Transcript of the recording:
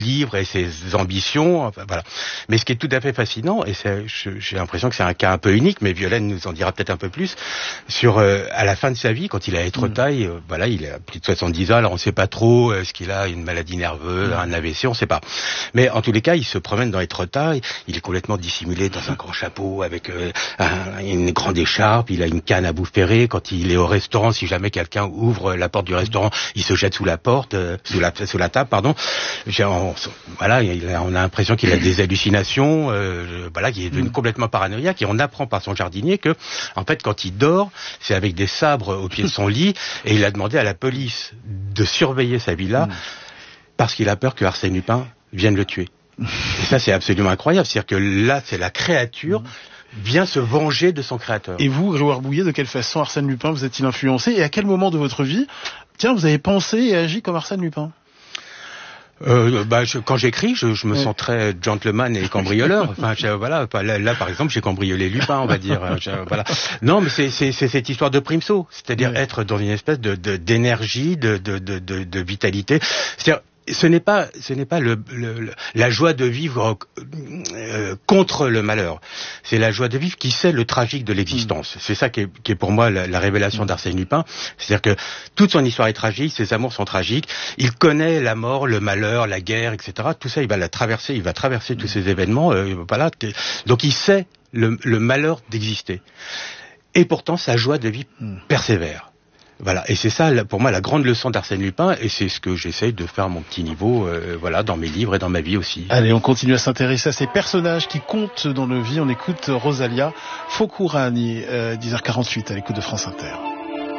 livre et ses ambitions, enfin, voilà. Mais ce qui est tout à fait fascinant, et j'ai l'impression que c'est un cas un peu unique, mais Violaine nous en dira peut-être un peu plus, sur à la fin de sa vie, quand il a Étretat, voilà, il a plus de 70 ans, alors on ne sait pas trop ce qu'il a, une maladie nerveuse, un AVC, on ne sait pas. Mais en tous les cas, il se promène dans Étretat, il est complètement dissimulé dans un grand chapeau, avec une grande écharpe, il a une canne à bout ferré, quand il est au restaurant, si jamais quelqu'un ouvre la porte du restaurant, il se jette sous la porte, sous la table, pardon. Voilà, on a l'impression qu'il a des hallucinations, voilà, qu'il est devenu complètement paranoïaque, et on apprend par son jardinier que, en fait, quand il dort, c'est avec des sabres au pied de son lit, et il a demandé à la police de surveiller sa villa, parce qu'il a peur que Arsène Lupin vienne le tuer. Et ça, c'est absolument incroyable, c'est-à-dire que là, c'est la créature vient se venger de son créateur. Et vous, Grégoire Bouillet, de quelle façon Arsène Lupin vous a-t-il influencé, et à quel moment de votre vie, tiens, vous avez pensé et agi comme Arsène Lupin? Quand j'écris, je me sens très gentleman et cambrioleur. Enfin, voilà. Là, par exemple, j'ai cambriolé Lupin, on va dire. Voilà. Non, mais c'est cette histoire de Primso, c'est-à-dire être dans une espèce d'énergie, de vitalité. C'est-à-dire, ce n'est pas la joie de vivre contre le malheur. C'est la joie de vivre qui sait le tragique de l'existence. C'est ça qui est pour moi la révélation d'Arsène Lupin. C'est-à-dire que toute son histoire est tragique, ses amours sont tragiques. Il connaît la mort, le malheur, la guerre, etc. Tout ça, il va traverser tous ces événements. Voilà. Donc il sait le malheur d'exister. Et pourtant, sa joie de vivre persévère. Voilà, et c'est ça, pour moi, la grande leçon d'Arsène Lupin, et c'est ce que j'essaye de faire à mon petit niveau, voilà, dans mes livres et dans ma vie aussi. Allez, on continue à s'intéresser à ces personnages qui comptent dans nos vies. On écoute Rosalia Fokourani, 10h48, à l'écoute de France Inter.